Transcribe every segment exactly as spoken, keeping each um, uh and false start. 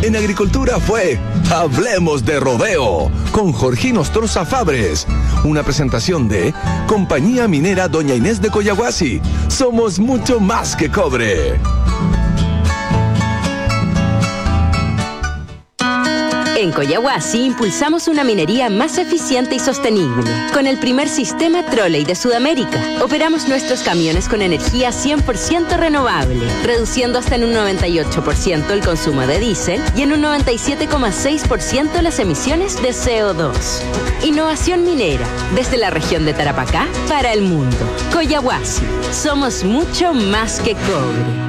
En agricultura fue Hablemos de Rodeo con Jorgino Ostroza Fabres. Una presentación de Compañía Minera Doña Inés de Coyahuasi. Somos mucho más que cobre. En Coyahuasi impulsamos una minería más eficiente y sostenible. Con el primer sistema Trolley de Sudamérica, operamos nuestros camiones con energía cien por ciento renovable, reduciendo hasta en un noventa y ocho por ciento el consumo de diésel y en un noventa y siete coma seis por ciento las emisiones de C O dos. Innovación minera, desde la región de Tarapacá para el mundo. Coyahuasi, somos mucho más que cobre.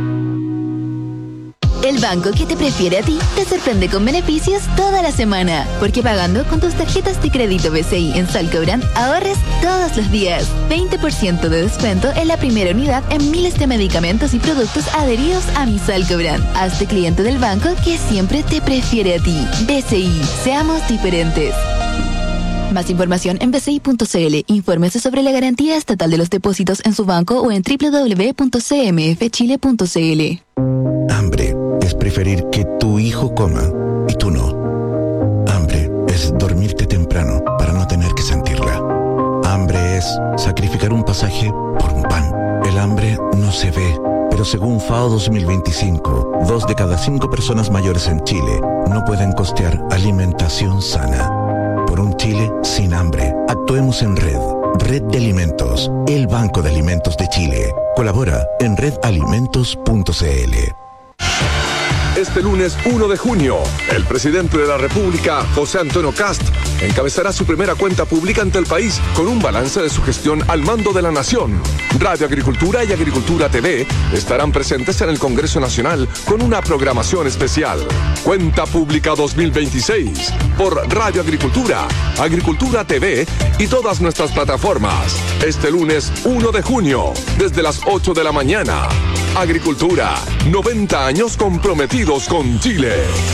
El banco que te prefiere a ti te sorprende con beneficios toda la semana. Porque pagando con tus tarjetas de crédito B C I en Salcobrand, ahorres todos los días. veinte por ciento de descuento en la primera unidad en miles de medicamentos y productos adheridos a mi Salcobrand. Hazte cliente del banco que siempre te prefiere a ti. B C I, seamos diferentes. Más información en b c i punto c l. Infórmese sobre la garantía estatal de los depósitos en su banco o en w w w punto c m f chile punto c l. Hambre es preferir que tu hijo coma y tú no. Hambre es dormirte temprano para no tener que sentirla. Hambre es sacrificar un pasaje por un pan. El hambre no se ve, pero según FAO dos mil veinticinco, dos de cada cinco personas mayores en Chile no pueden costear alimentación sana. Por un Chile sin hambre, actuemos en red. Red de Alimentos, el Banco de Alimentos de Chile. Colabora en red alimentos punto c l. Este lunes uno de junio, el presidente de la República, José Antonio Kast, encabezará su primera cuenta pública ante el país con un balance de su gestión al mando de la nación. Radio Agricultura y Agricultura T V estarán presentes en el Congreso Nacional con una programación especial. Cuenta Pública dos mil veintiséis por Radio Agricultura, Agricultura T V y todas nuestras plataformas. Este lunes uno de junio, desde las ocho de la mañana. Agricultura, noventa años comprometidos con Chile.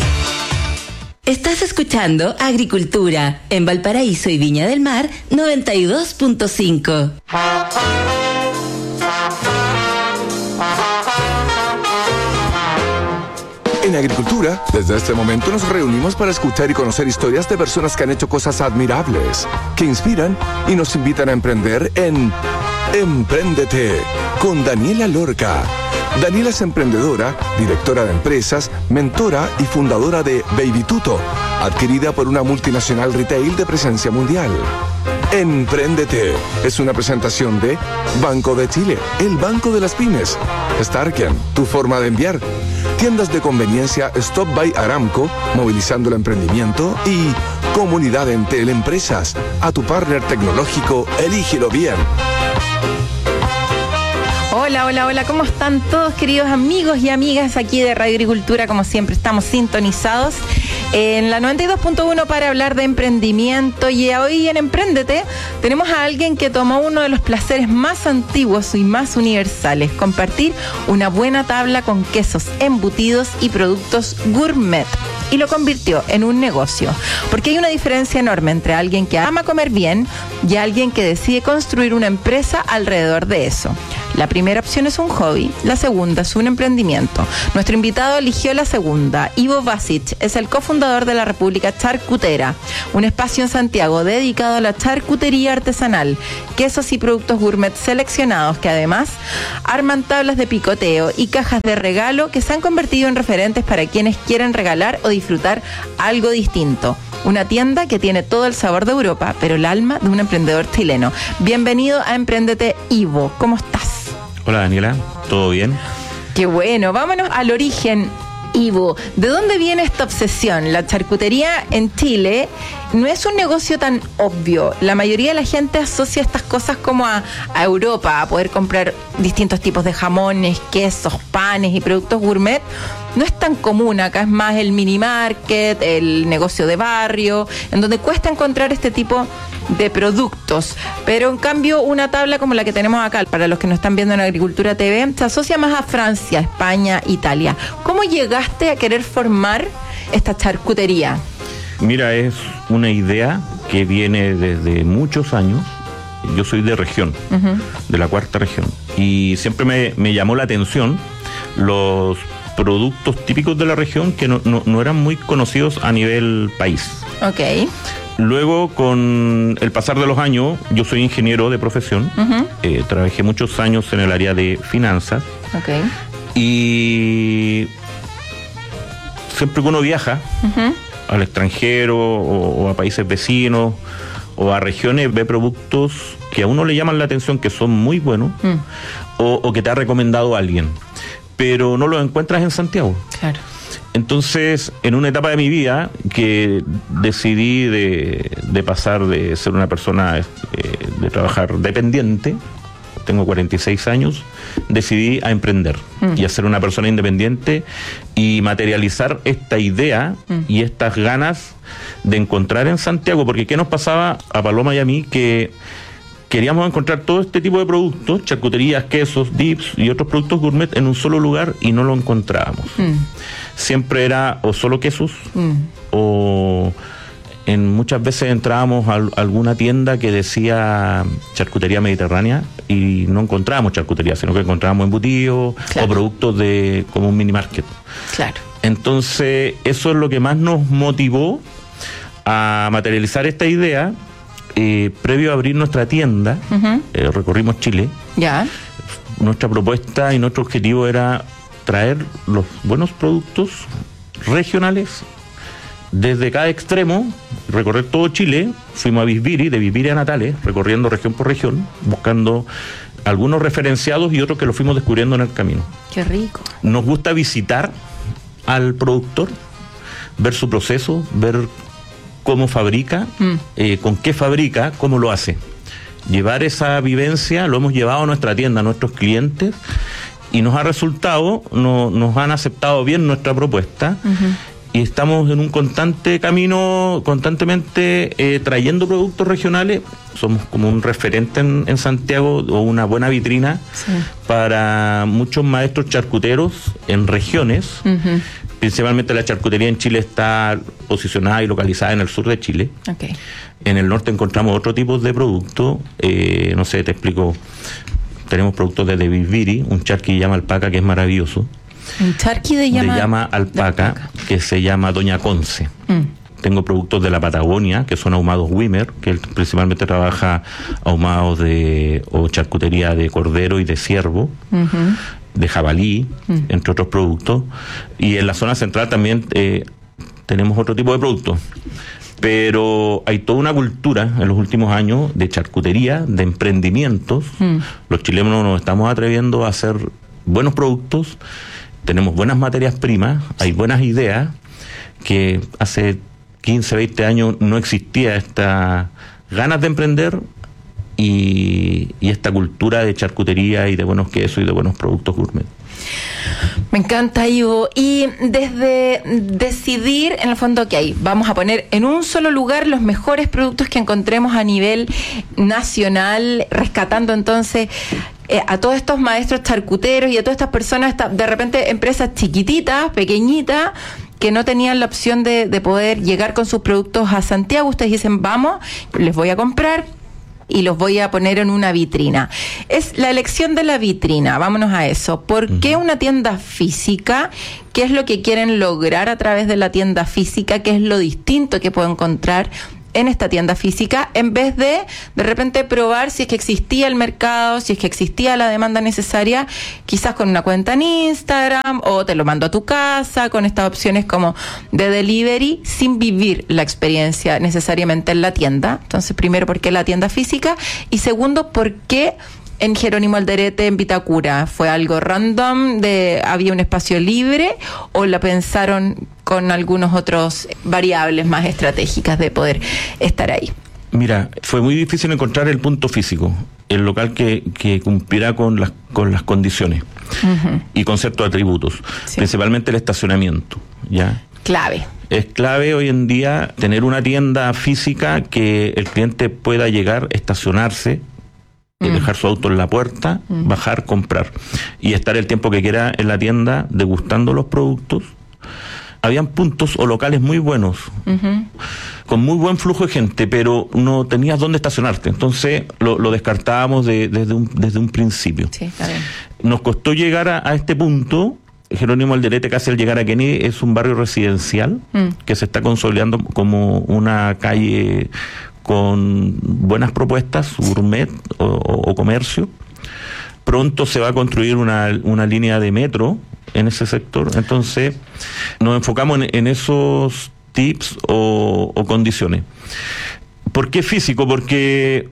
Estás escuchando Agricultura en Valparaíso y Viña del Mar noventa y dos punto cinco. En Agricultura, desde este momento nos reunimos para escuchar y conocer historias de personas que han hecho cosas admirables, que inspiran y nos invitan a emprender en Empréndete con Daniela Lorca. Daniela es emprendedora, directora de empresas, mentora y fundadora de Baby Tuto, adquirida por una multinacional retail de presencia mundial. Empréndete es una presentación de Banco de Chile, el banco de las pymes. Starken, tu forma de enviar. Tiendas de conveniencia Stop by Aramco, movilizando el emprendimiento. Y Comunidad Entel Empresas, a tu partner tecnológico, elígelo bien. Hola, hola, hola, ¿cómo están todos queridos amigos y amigas aquí de Radio Agricultura? Como siempre estamos sintonizados en la noventa y dos punto uno para hablar de emprendimiento, y hoy en Empréndete tenemos a alguien que tomó uno de los placeres más antiguos y más universales: compartir una buena tabla con quesos, embutidos y productos gourmet, y lo convirtió en un negocio, porque hay una diferencia enorme entre alguien que ama comer bien y alguien que decide construir una empresa alrededor de eso. La primera opción es un hobby, la segunda es un emprendimiento. Nuestro invitado eligió la segunda. Ivo Basic es el cofundador de la República Charcutera, un espacio en Santiago dedicado a la charcutería artesanal, quesos y productos gourmet seleccionados que además arman tablas de picoteo y cajas de regalo que se han convertido en referentes para quienes quieren regalar o disfrutar algo distinto. Una tienda que tiene todo el sabor de Europa, pero el alma de un emprendedor chileno. Bienvenido a Empréndete, Ivo. ¿Cómo estás? Hola Daniela, ¿todo bien? Qué bueno, vámonos al origen, Ivo. ¿De dónde viene esta obsesión? La charcutería en Chile no es un negocio tan obvio. La mayoría de la gente asocia estas cosas como a, a Europa, a poder comprar distintos tipos de jamones, quesos, panes y productos gourmet. No es tan común, acá es más el mini market, el negocio de barrio, en donde cuesta encontrar este tipo de productos. Pero en cambio una tabla como la que tenemos acá, para los que nos están viendo en Agricultura T V, se asocia más a Francia, España, Italia. ¿Cómo llegaste a querer formar esta charcutería? Mira, es una idea que viene desde muchos años. Yo soy de región, uh-huh. de la cuarta región, y siempre me, me llamó la atención los productos típicos de la región que no, no, no eran muy conocidos a nivel país. Ok. Luego, con el pasar de los años, yo soy ingeniero de profesión, uh-huh. eh, trabajé muchos años en el área de finanzas. Okay. Y siempre que uno viaja uh-huh. al extranjero o, o a países vecinos o a regiones, ve productos que a uno le llaman la atención, que son muy buenos, uh-huh. o, o que te ha recomendado alguien, pero no los encuentras en Santiago. Claro. Entonces, en una etapa de mi vida que decidí de, de pasar de ser una persona, eh, de trabajar dependiente, tengo cuarenta y seis años, decidí a emprender mm. y a ser una persona independiente y materializar esta idea mm. y estas ganas de encontrar en Santiago, porque ¿qué nos pasaba a Paloma y a mí? Que queríamos encontrar todo este tipo de productos, charcuterías, quesos, dips y otros productos gourmet en un solo lugar y no lo encontrábamos. Mm. Siempre era o solo quesos mm. o en muchas veces entrábamos a alguna tienda que decía charcutería mediterránea y no encontrábamos charcutería, sino que encontrábamos embutidos, claro, o productos de como un mini market. Claro. Entonces eso es lo que más nos motivó a materializar esta idea. Eh, previo a abrir nuestra tienda, uh-huh. eh, recorrimos Chile. Ya. Nuestra propuesta y nuestro objetivo era traer los buenos productos regionales desde cada extremo, recorrer todo Chile. Fuimos a Bisbiri, de Bisbiri a Natales, recorriendo región por región, buscando algunos referenciados y otros que los fuimos descubriendo en el camino. Qué rico. Nos gusta visitar al productor, ver su proceso, ver cómo fabrica, mm. eh, con qué fabrica, cómo lo hace. Llevar esa vivencia, lo hemos llevado a nuestra tienda, a nuestros clientes, y nos ha resultado, no, nos han aceptado bien nuestra propuesta, uh-huh. y estamos en un constante camino, constantemente eh, trayendo productos regionales. Somos como un referente en, en Santiago, o una buena vitrina, sí, para muchos maestros charcuteros en regiones. Uh-huh. Principalmente la charcutería en Chile está posicionada y localizada en el sur de Chile. Okay. En el norte encontramos otro tipo de productos. Eh, no sé, te explico. Tenemos productos desde Bisbiri, un charqui que llama alpaca, que es maravilloso. Un charqui de llama, de llama alpaca, alpaca, que se llama Doña Conce. Mm. Tengo productos de la Patagonia, que son ahumados Wimmer, que él principalmente trabaja ahumados de o charcutería de cordero y de ciervo. Uh-huh. De jabalí, mm. entre otros productos. Y en la zona central también eh, tenemos otro tipo de productos. Pero hay toda una cultura en los últimos años de charcutería, de emprendimientos. Mm. Los chilenos nos estamos atreviendo a hacer buenos productos, tenemos buenas materias primas, hay buenas ideas, que hace quince, veinte años no existía esta ganas de emprender. Y, y esta cultura de charcutería y de buenos quesos y de buenos productos gourmet. Me encanta, Ivo. Y desde decidir, en el fondo, que hay, vamos a poner en un solo lugar los mejores productos que encontremos a nivel nacional, rescatando entonces eh, a todos estos maestros charcuteros y a todas estas personas, esta, de repente empresas chiquititas, pequeñitas, que no tenían la opción de, de poder llegar con sus productos a Santiago. Ustedes dicen, vamos, les voy a comprar y los voy a poner en una vitrina. Es la elección de la vitrina, vámonos a eso. ¿Por qué una tienda física? ¿Qué es lo que quieren lograr a través de la tienda física? ¿Qué es lo distinto que puedo encontrar en esta tienda física, en vez de de repente probar si es que existía el mercado, si es que existía la demanda necesaria, quizás con una cuenta en Instagram, o te lo mando a tu casa, con estas opciones como de delivery, sin vivir la experiencia necesariamente en la tienda? Entonces, primero, ¿por qué la tienda física? Y segundo, ¿por qué en Jerónimo Alderete, en Vitacura? ¿Fue algo random, de había un espacio libre, o la pensaron con algunos otros variables más estratégicas de poder estar ahí? Mira, fue muy difícil encontrar el punto físico, el local que, que cumpliera con las, con las condiciones, uh-huh, y con ciertos atributos, sí, principalmente el estacionamiento, ¿ya? Clave. Es clave hoy en día tener una tienda física que el cliente pueda llegar, estacionarse, Mm. dejar su auto en la puerta, mm. bajar, comprar y estar el tiempo que quiera en la tienda degustando los productos. Habían puntos o locales muy buenos, uh-huh, con muy buen flujo de gente, pero no tenías dónde estacionarte. Entonces lo, lo descartábamos de, desde, un, desde un principio. Sí, está bien. Nos costó llegar a, a este punto Jerónimo Alderete, casi al llegar a Kennedy, es un barrio residencial mm. que se está consolidando como una calle con buenas propuestas, gourmet o, o, o comercio. Pronto se va a construir una, una línea de metro en ese sector, entonces nos enfocamos en, en esos tips o, o condiciones. ¿Por qué físico? Porque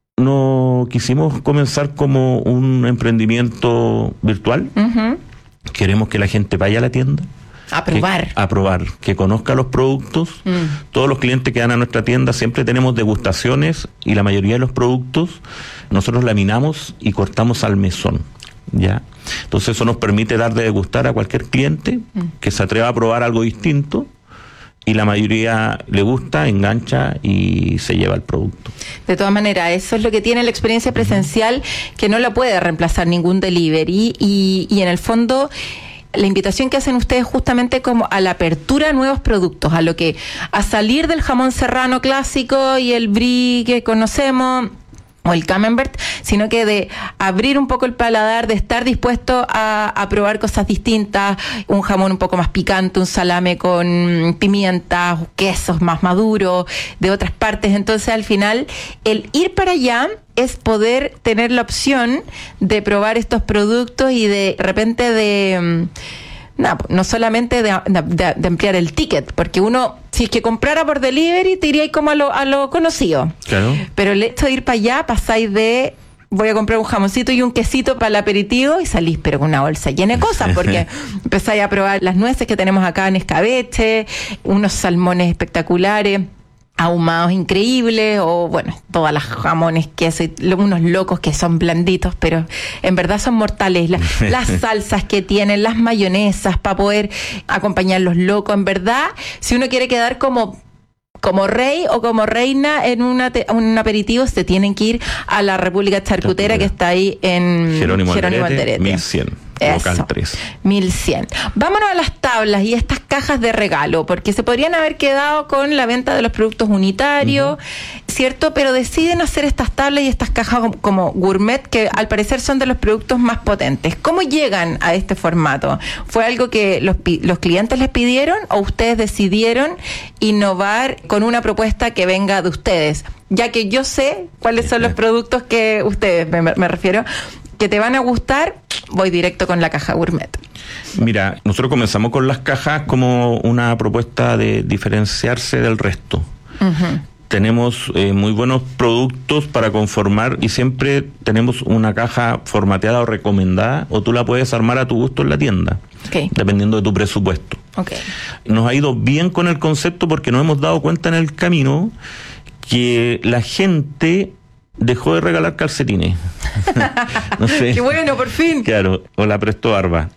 no quisimos comenzar como un emprendimiento virtual. Uh-huh. Queremos que la gente vaya a la tienda. A probar. Que, a probar, que conozca los productos. Mm. Todos los clientes que van a nuestra tienda siempre tenemos degustaciones y la mayoría de los productos nosotros laminamos y cortamos al mesón, ¿ya? Entonces eso nos permite dar de degustar a cualquier cliente mm. que se atreva a probar algo distinto. Y la mayoría le gusta, engancha y se lleva el producto. De todas maneras, eso es lo que tiene la experiencia presencial, que no la puede reemplazar ningún delivery. Y, y en el fondo, la invitación que hacen ustedes justamente como a la apertura a nuevos productos, a lo que, a salir del jamón serrano clásico y el brie que conocemos, o el camembert, sino que de abrir un poco el paladar, de estar dispuesto a, a probar cosas distintas, un jamón un poco más picante, un salame con pimienta, quesos más maduros de otras partes. Entonces, al final, el ir para allá es poder tener la opción de probar estos productos y de repente de... No, no solamente de, de, de ampliar el ticket, porque uno, si es que comprara por delivery, te iría ahí como a lo, a lo conocido. Claro. Pero el hecho de ir para allá, pasáis de, voy a comprar un jamoncito y un quesito para el aperitivo y salís, pero con una bolsa llena de cosas, porque empezáis a probar las nueces que tenemos acá en escabeche, unos salmones espectaculares, ahumados increíbles, o bueno, todas las jamones, queso, unos locos que son blanditos, pero en verdad son mortales. La, las salsas que tienen, las mayonesas para poder acompañar los locos. En verdad, si uno quiere quedar como como rey o como reina en una te, un aperitivo, se tienen que ir a la República Charcutera, que está ahí en Jerónimo, Jerónimo Alderete, Alderete. mil cien. Local tres. mil cien. Vámonos a las tablas y estas cajas de regalo, porque se podrían haber quedado con la venta de los productos unitarios, uh-huh. ¿cierto? Pero deciden hacer estas tablas y estas cajas como, como gourmet, que al parecer son de los productos más potentes. ¿Cómo llegan a este formato? ¿Fue algo que los, los clientes les pidieron o ustedes decidieron innovar con una propuesta que venga de ustedes? Ya que yo sé cuáles son los productos que ustedes, me, me refiero, que te van a gustar, voy directo con la caja gourmet. Mira, nosotros comenzamos con las cajas como una propuesta de diferenciarse del resto. Uh-huh. Tenemos eh, muy buenos productos para conformar y siempre tenemos una caja formateada o recomendada, o tú la puedes armar a tu gusto en la tienda, okay. dependiendo de tu presupuesto. Okay. Nos ha ido bien con el concepto porque nos hemos dado cuenta en el camino que la gente dejó de regalar calcetines. No sé. ¡Qué bueno, por fin! Claro, o la Presto Barba.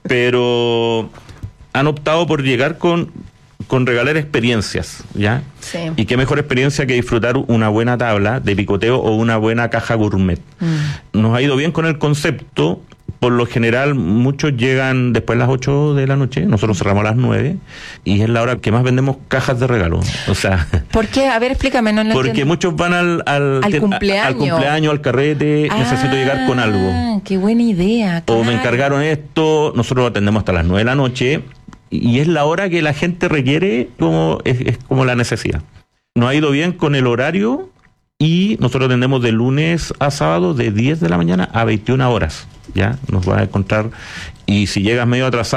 Pero han optado por llegar con, con regalar experiencias, ¿ya? Sí. Y qué mejor experiencia que disfrutar una buena tabla de picoteo o una buena caja gourmet. Mm. Nos ha ido bien con el concepto. Por lo general, muchos llegan después de las ocho de la noche, nosotros cerramos a las nueve, y es la hora que más vendemos cajas de regalo. O sea, ¿por qué? A ver, explícame. No, no porque entiendo. Muchos van al, al, al, te, cumpleaños. A, al cumpleaños, al carrete, ah, necesito llegar con algo. ¡Qué buena idea! Claro. O me encargaron esto, nosotros lo atendemos hasta las nueve de la noche, y es la hora que la gente requiere, como es, es como la necesidad. Nos ha ido bien con el horario, y nosotros atendemos de lunes a sábado de diez de la mañana a veintiuna horas. Ya nos van a encontrar, y si llegas medio atrasado